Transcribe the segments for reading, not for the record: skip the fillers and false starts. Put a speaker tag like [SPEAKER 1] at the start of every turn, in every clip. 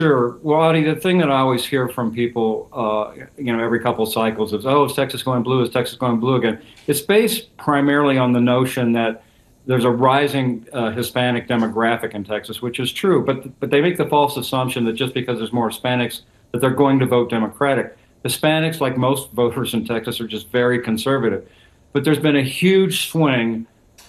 [SPEAKER 1] Sure. Well, Audie, the thing that I always hear from people, every couple of cycles is, oh, is Texas going blue? Is Texas going blue again? It's based primarily on the notion that there's a rising Hispanic demographic in Texas, which is true. But they make the false assumption that just because there's more Hispanics, that they're going to vote Democratic. Hispanics, like most voters in Texas, are just very conservative. But there's been a huge swing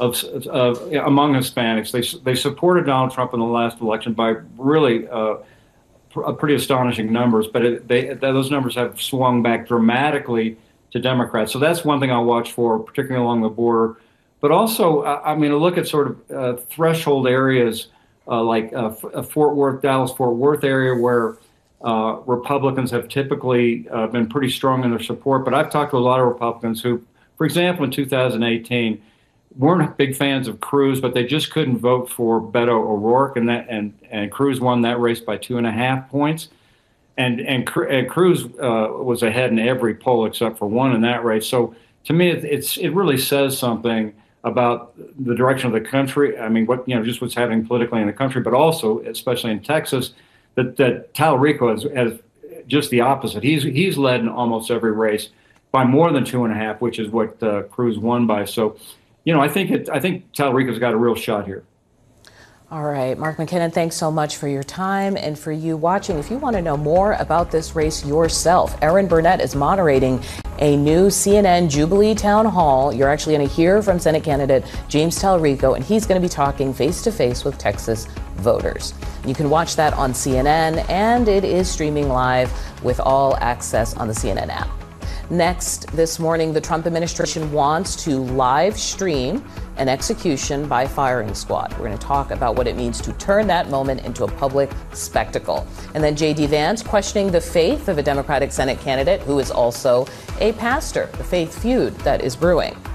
[SPEAKER 1] among Hispanics. They supported Donald Trump in the last election by really pretty astonishing numbers, but those numbers have swung back dramatically to Democrats. So that's one thing I'll watch for, particularly along the border. But also, I mean, look at sort of threshold areas like Fort Worth, Dallas-Fort Worth area, where Republicans have typically been pretty strong in their support. But I've talked to a lot of Republicans who, for example, in 2018, weren't big fans of Cruz, but they just couldn't vote for Beto O'Rourke, and Cruz won that race by 2.5 points, and Cruz was ahead in every poll except for one in that race. So to me, it really says something about the direction of the country. I mean, just what's happening politically in the country, but also, especially in Texas, that Talarico has just the opposite. He's led in almost every race by more than 2.5, which is what Cruz won by. So, I think Talarico's got a real shot here.
[SPEAKER 2] All right, Mark McKinnon, thanks so much for your time and for you watching. If you want to know more about this race yourself, Erin Burnett is moderating a new CNN Jubilee Town Hall. You're actually going to hear from Senate candidate James Talarico, and he's going to be talking face-to-face with Texas voters. You can watch that on CNN, and it is streaming live with all access on the CNN app. Next, this morning, the Trump administration wants to live stream an execution by firing squad. We're going to talk about what it means to turn that moment into a public spectacle. And then J.D. Vance questioning the faith of a Democratic Senate candidate who is also a pastor, the faith feud that is brewing.